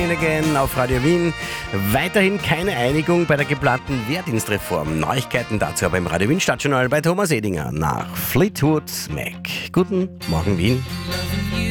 Again Again auf Radio Wien. Weiterhin keine Einigung bei der geplanten Wehrdienstreform. Neuigkeiten dazu aber im Radio Wien Stadtjournal bei Thomas Edinger nach Fleetwood Mac. Guten Morgen Wien.